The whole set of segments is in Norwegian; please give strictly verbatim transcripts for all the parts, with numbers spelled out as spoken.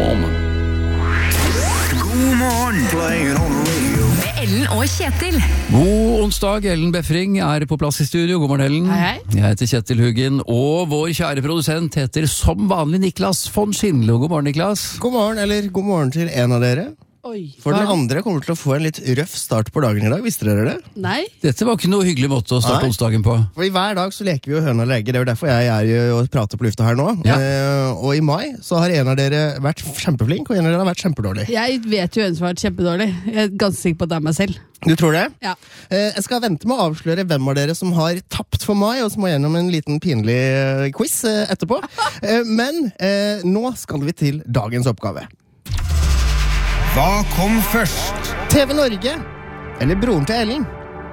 Woman. God morgen, playing on the radio. Med Ellen og Kjetil. God onsdag, Ellen Befring er på plass i studio. God morgen, Ellen. Hei, hei. Jeg heter Kjetil Huggen, og vår kjære produsent heter som vanlig Niklas von Schindler. God morgen, Niklas. God morgen, eller god morgen til en av dere. Oi. For den andre kommer til å få en litt røff start på dagen i dag, visste dere det? Nei. Dette var ikke noe hyggelig måte å starte Nei. onsdagen på. For i hver dag så leker vi jo høna og lege, det er jo derfor jeg er jo og prater på lufta her nå. Ja. Eh, og i mai så har en av dere vært kjempeflink, og en av dere har vært kjempedårlig. Jeg vet jo hvem som har vært kjempedårlig. Jeg er ganske sikker på at det er meg selv. Du tror det? Ja. Eh, jeg skal vente med å avsløre hvem av dere som har tapt for mai, og som må gjennom en liten pinlig eh, quiz eh, etterpå. Eh, men eh, nå skal vi til dagens oppgave. Hva kom først? T V Norge, eller broren til Ellen?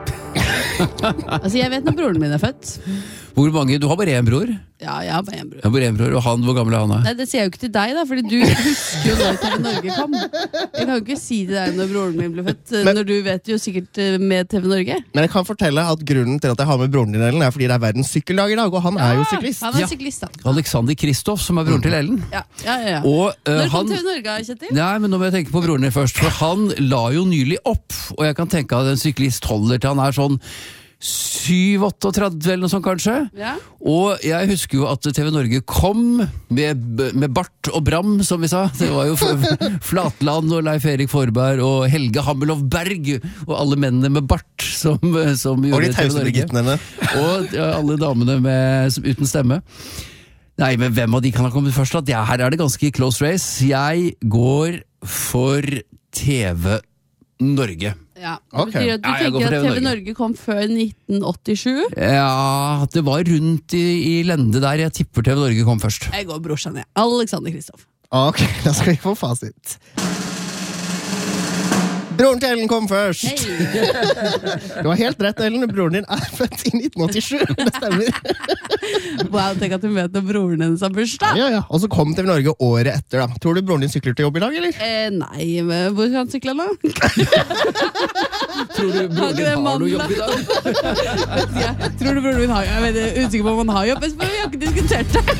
Altså, jeg vet når broren min er født. Hvor mange? Du har bare én bror? Ja, jeg har bare en bror. Jeg har bare én bror, og han, hvor gammel er han? Er? Nei, det sier jeg jo ikke til deg, da, fordi du husker jo når T V Norge kom. Jeg kan jo ikke si til deg når broren min ble født, Men- når du vet jo sikkert eh, med T V Norge. Men jeg kan fortelle at grunnen til at jeg har med broren din, Ellen, er fordi det er verdens sykkeldag i dag, og han er jo syklist. Han er Ja. syklist, da. Alexander Kristoff, som er broren til Ellen. Ja, ja, ja, ja. Og eh, Når kom han... T V Norge, Kjetil? Nei, men nå må jeg tenke på broren din først, for han la jo nylig opp, og jeg kan tenke at en syklist holder til han er sånn syv åtteogtredve eller noe sånt kanskje. Ja. Og jeg husker jo at T V Norge kom med, med Bart og Bram, som vi sa. Det var jo F- Flatland og Leif Erik Forberg og Helge Hammelov Berg og alle mennene med Bart som, som Og gjorde de T V tause Norge. begittene. Og ja, alle damene med, som- uten stemme. Nei, men hvem av de kan ha kommet først? Da? Ja, her er det ganske close race. Jeg går for T V Norge. Ja. Ok. Det betyr at du Ja, jeg går tenker for at T V T V Norge. Norge kom før nitten åttisju? Ja, det var rundt i, i lende der. Jeg tipper T V Norge kom først. Jeg går brorsan, jeg. Alexander Kristoff. Ok, da skal vi få fasit. Broren til Ellen kom først. Hei! Du har helt rett, Ellen. Broren din er født i nitten åttisju. Det stemmer. Wow, tenk at du vet når broren hennes har bursdag. Ja, ja. Og så kom T V Norge året etter. da. Tror du broren din sykler til jobb i dag, eller? Eh, nei, men hvor skal han sykle da? Tror du broren din det har mannen noe jobb i dag? Jeg tror du broren min har Jeg er veldig usikker på om han har jobb, men vi har ikke diskutert det.